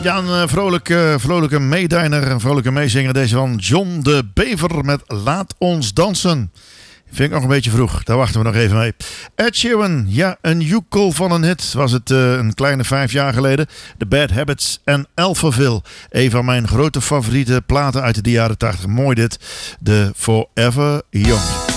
Ja, een vrolijke meedijner, een vrolijke meezinger. Deze van John de Bever met Laat ons dansen. Vind ik nog een beetje vroeg, daar wachten we nog even mee. Ed Sheeran, ja, een joekel van een hit was het een kleine 5 jaar geleden. The Bad Habits en Alphaville. Een van mijn grote favoriete platen uit de jaren 80. Mooi dit, de Forever Young.